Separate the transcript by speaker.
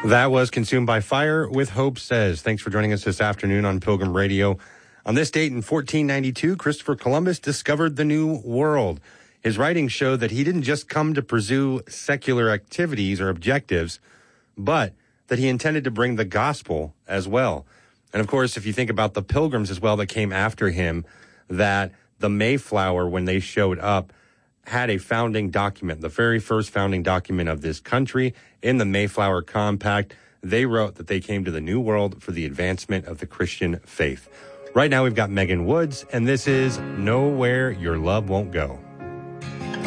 Speaker 1: That was Consumed by Fire with Hope Says. Thanks for joining us this afternoon on Pilgrim Radio. On this date in 1492, Christopher Columbus discovered the New World. His writings show that he didn't just come to pursue secular activities or objectives, but that he intended to bring the gospel as well. And of course, if you think about the pilgrims as well that came after him, that the Mayflower, when they showed up, had a founding document, the very first founding document of this country. In the Mayflower Compact, they wrote that they came to the New World for the advancement of the Christian faith. Right now, we've got Megan Woods, and this is Nowhere Your Love Won't Go.